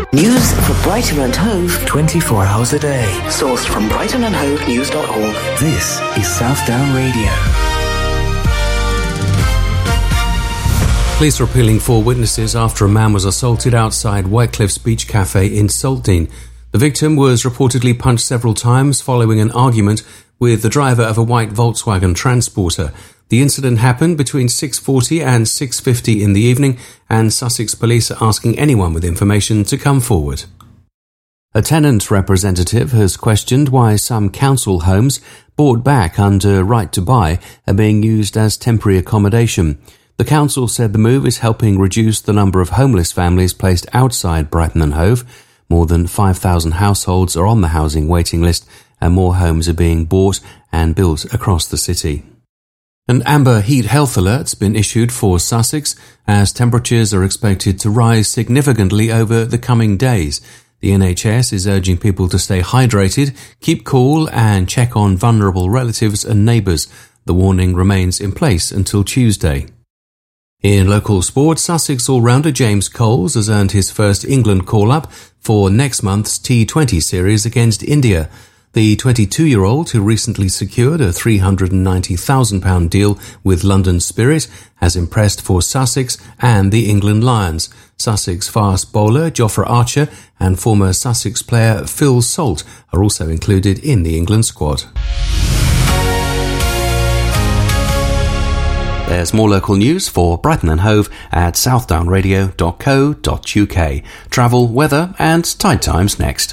News for Brighton and Hove 24 hours a day. Sourced from brightonandhovenews.org. This is Southdown Radio. Police are appealing for witnesses after a man was assaulted outside Whitecliff's Beach Cafe in Saltdean. The victim was reportedly punched several times following an argument with the driver of a white Volkswagen Transporter. The incident happened between 6:40 and 6:50 in the evening, and Sussex Police are asking anyone with information to come forward. A tenant representative has questioned why some council homes bought back under Right to Buy are being used as temporary accommodation. The council said the move is helping reduce the number of homeless families placed outside Brighton and Hove. More than 5,000 households are on the housing waiting list, and more homes are being bought and built across the city. An amber heat health alert's been issued for Sussex as temperatures are expected to rise significantly over the coming days. The NHS is urging people to stay hydrated, keep cool and check on vulnerable relatives and neighbours. The warning remains in place until Tuesday. In local sport, Sussex all-rounder James Coles has earned his first England call-up for next month's T20 series against India. The 22-year-old, who recently secured a £390,000 deal with London Spirit, has impressed for Sussex and the England Lions. Sussex fast bowler Jofra Archer and former Sussex player Phil Salt are also included in the England squad. There's more local news for Brighton and Hove at southdownradio.co.uk. Travel, weather and tide times next.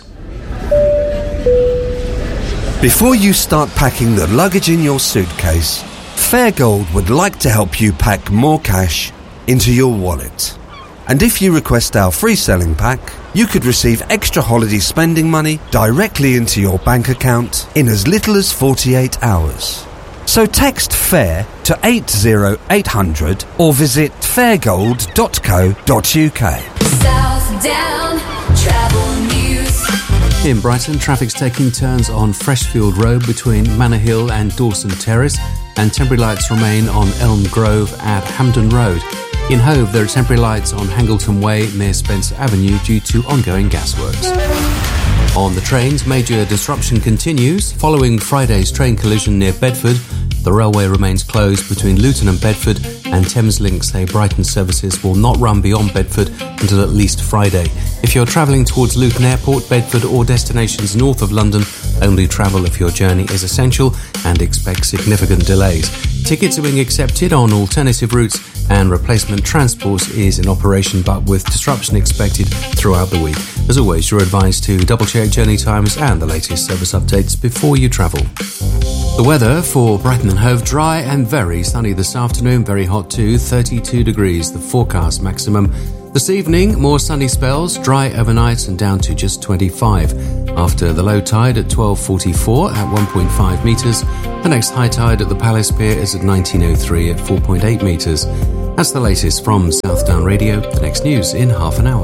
Before you start packing the luggage in your suitcase, Fairgold would like to help you pack more cash into your wallet. And if you request our free selling pack, you could receive extra holiday spending money directly into your bank account in as little as 48 hours. So text FAIR to 80800 or visit fairgold.co.uk. Southdown Travel News. In Brighton, traffic's taking turns on Freshfield Road between Manor Hill and Dawson Terrace, and temporary lights remain on Elm Grove at Hampden Road. In Hove, there are temporary lights on Hangleton Way near Spencer Avenue due to ongoing gasworks. On the trains, major disruption continues. Following Friday's train collision near Bedford, the railway remains closed between Luton and Bedford, and Thameslink say Brighton services will not run beyond Bedford until at least Friday. If you're travelling towards Luton Airport, Bedford or destinations north of London, only travel if your journey is essential and expect significant delays. Tickets are being accepted on alternative routes and replacement transport is in operation, but with disruption expected throughout the week. As always, you're advised to double-check journey times and the latest service updates before you travel. The weather for Brighton and Hove: dry and very sunny this afternoon, very hot too, 32 degrees, the forecast maximum. This evening, more sunny spells, dry overnight and down to just 25. After the low tide at 12:44 at 1.5 metres, the next high tide at the Palace Pier is at 19:03 at 4.8 metres. That's the latest from Southdown Radio. The next news in half an hour.